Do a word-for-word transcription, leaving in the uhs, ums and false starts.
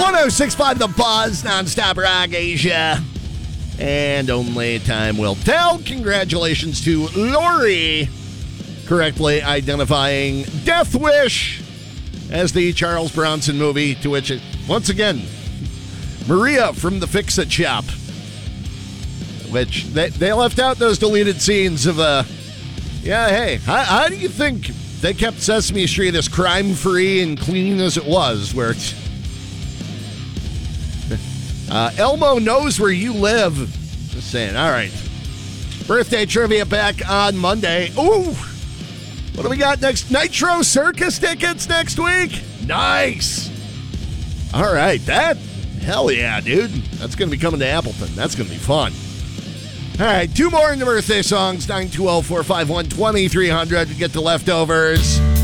one oh six point five The Buzz, nonstop rock Asia. And only time will tell. Congratulations to Lori, correctly identifying Death Wish as the Charles Bronson movie, to which, it, once again, Maria from the Fix-It Shop, which they, they left out those deleted scenes of, uh, yeah, hey, how, how do you think they kept Sesame Street as crime-free and clean as it was, where it's, uh, Elmo knows where you live. Just saying, all right. Birthday trivia back on Monday. Ooh! What do we got next? Nitro Circus tickets next week? Nice. All right, that, hell yeah, dude. That's going to be coming to Appleton. That's going to be fun. All right, two more in the birthday songs. nine two zero, four five one, two three zero zero to get the leftovers.